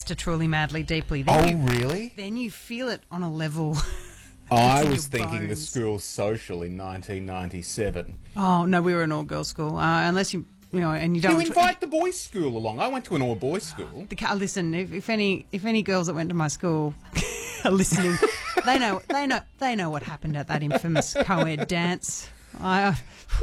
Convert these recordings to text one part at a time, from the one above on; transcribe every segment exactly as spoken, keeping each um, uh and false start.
to Truly Madly Deeply. Then Oh, you, really? Then you feel it on a level. I in was your thinking bones. the school social in nineteen ninety-seven. Oh, no, we were an all-girls school. Uh, unless you, you know, and you You don't... invite the boys' school along. I went to an all-boys school. The, ca- listen, if, if any if any girls that went to my school are listening, they know they know they know what happened at that infamous co-ed dance. I, uh,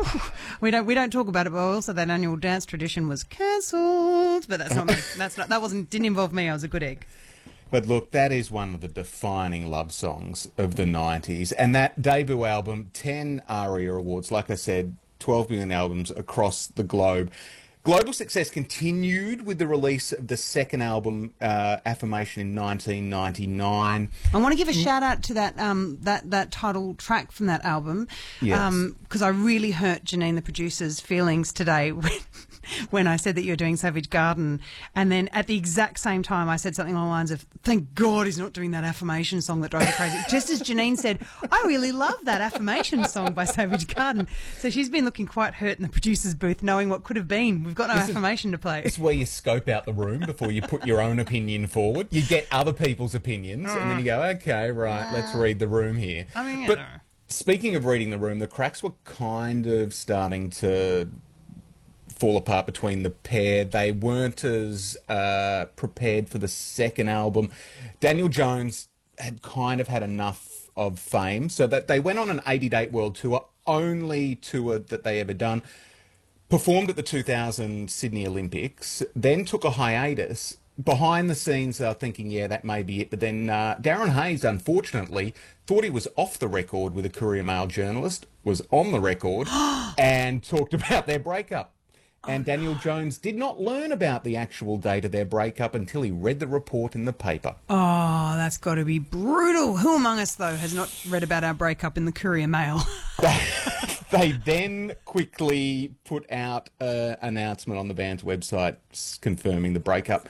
we don't we don't talk about it, but also that annual dance tradition was cancelled. But that's not me. That's not that wasn't didn't involve me. I was a good egg. But look, that is one of the defining love songs of the nineties. And that debut album, ten ARIA awards, like I said, twelve million albums across the globe. Global success continued with the release of the second album, uh, Affirmation, in nineteen ninety-nine. I want to give a shout out to that um, that that title track from that album, Yes. because I really hurt Janine, the producer's, feelings today when, when I said that you were doing Savage Garden, and then at the exact same time I said something along the lines of, "Thank God he's not doing that Affirmation song that drives you crazy." Just as Janine said, "I really love that Affirmation song by Savage Garden." So she's been looking quite hurt in the producer's booth, knowing what could have been. We've got no This is- affirmation to play. It's where you scope out the room before you put your own opinion forward. You get other people's opinions, and then you go, okay, right, let's read the room here. I mean, you but know. speaking of reading the room, the cracks were kind of starting to fall apart between the pair. They weren't as uh, prepared for the second album. Daniel Jones had kind of had enough of fame, so that they went on an eighty-date world tour, only tour that they ever done. Performed at the two thousand Sydney Olympics, then took a hiatus. Behind the scenes, they were thinking, yeah, that may be it. But then uh, Darren Hayes, unfortunately, thought he was off the record with a Courier Mail journalist, was on the record, and talked about their breakup. And Daniel Jones did not learn about the actual date of their breakup until he read the report in the paper. Oh, that's got to be brutal. Who among us, though, has not read about our breakup in the Courier Mail? They then quickly put out an announcement on the band's website confirming the breakup.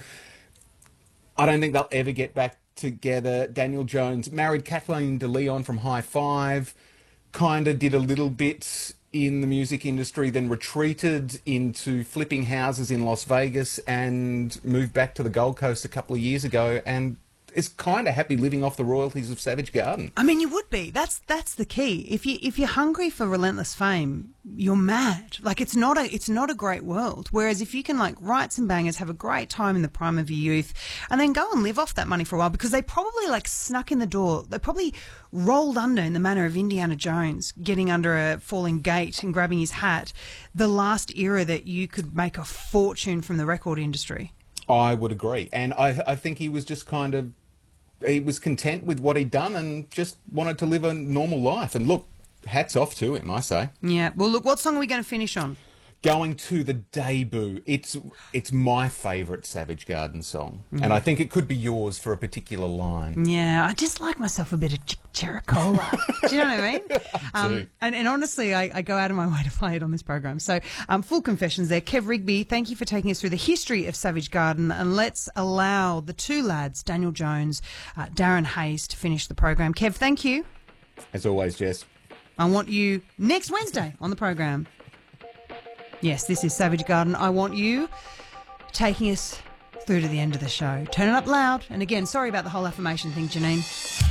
I don't think they'll ever get back together. Daniel Jones married Kathleen De Leon from High Five, kind of did a little bit in the music industry, then retreated into flipping houses in Las Vegas and moved back to the Gold Coast a couple of years ago, and is kind of happy living off the royalties of Savage Garden. I mean, you would be. That's that's the key. If you if you're hungry for relentless fame, you're mad. Like it's not a it's not a great world. Whereas if you can like write some bangers, have a great time in the prime of your youth, and then go and live off that money for a while, because they probably like snuck in the door. They probably rolled under in the manner of Indiana Jones, getting under a falling gate and grabbing his hat. The last era that you could make a fortune from the record industry. I would agree, and I I think he was just kind of. He was content with what he'd done and just wanted to live a normal life. And look, hats off to him, I say. Yeah. Well, look, what song are we going to finish on? Going to the debut. It's it's my favourite Savage Garden song. Mm. And I think it could be yours for a particular line. Yeah, I just like myself a bit of Ch- Chericola. Do you know what I mean? I do. Um, and, and honestly, I, I go out of my way to play it on this program. So um, full confessions there. Kev Rigby, thank you for taking us through the history of Savage Garden. And let's allow the two lads, Daniel Jones, uh, Darren Hayes, to finish the program. Kev, thank you. As always, Jess. I want you next Wednesday on the program. Yes, this is Savage Garden. I want you taking us through to the end of the show. Turn it up loud. And again, sorry about the whole affirmation thing, Janine.